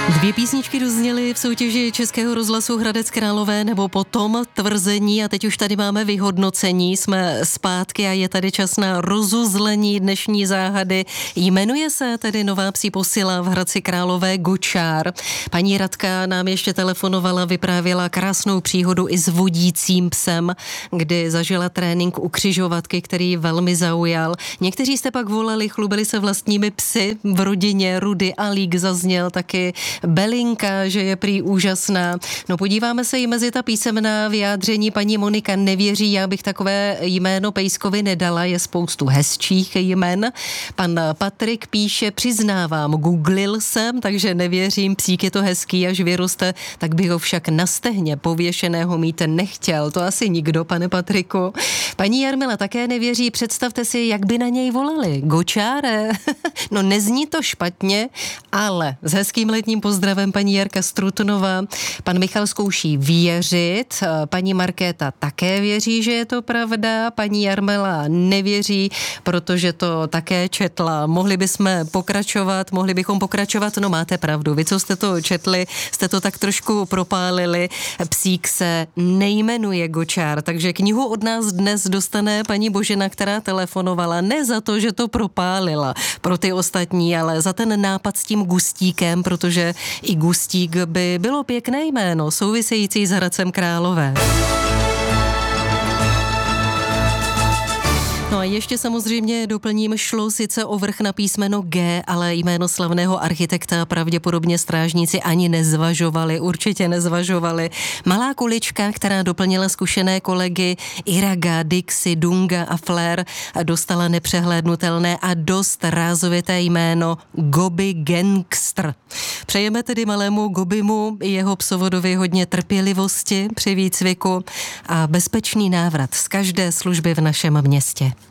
Dvě písničky dozněly v soutěži Českého rozhlasu Hradec Králové nebo Potom tvrzení a teď už tady máme vyhodnocení. Jsme zpátky a je tady čas na rozuzlení dnešní záhady. Jmenuje se tedy nová psí posila v Hradci Králové Gočár. Paní Radka nám ještě telefonovala, vyprávěla krásnou příhodu i s vodícím psem, kdy zažila trénink u křižovatky, který velmi zaujal. Někteří jste pak volali, chlubili se vlastními psy v rodině. Rudy Alík zazněl taky, Belinka, že je prý úžasná. No podíváme se i mezi ta písemná vyjádření. Paní Monika nevěří, já bych takové jméno pejskovi nedala, je spoustu hezčích jmen. Pan Patrik píše, přiznávám, googlil jsem, takže nevěřím, psík je to hezký, až vyroste, tak bych ho však na stehně pověšeného mít nechtěl. To asi nikdo, pane Patriku. Paní Jarmila také nevěří, představte si, jak by na něj volali. Gočáre. No nezní to špatně, ale s hezkým letním pozdravem paní Jarka Strutnová. Pan Michal zkouší věřit, paní Markéta také věří, že je to pravda, paní Jarmila nevěří, protože to také četla. Mohli bychom pokračovat, no máte pravdu, vy, co jste to četli, jste to tak trošku propálili. Psík se nejmenuje Gočár, takže knihu od nás dnes dostane paní Božena, která telefonovala, ne za to, že to propálila pro ty ostatní, ale za ten nápad s tím Gustíkem, protože i Gustík by bylo pěkné jméno, související s Hradcem Králové. No a ještě samozřejmě doplním, šlo sice o vrch na písmeno G, ale jméno slavného architekta pravděpodobně strážníci ani nezvažovali, určitě nezvažovali. Malá kulička, která doplnila zkušené kolegy Iraga, Dixie, Dunga a Flair, dostala nepřehlédnutelné a dost rázovité jméno Gobi Gangster. Přejeme tedy malému Gobimu i jeho psovodovi hodně trpělivosti při výcviku a bezpečný návrat z každé služby v našem městě.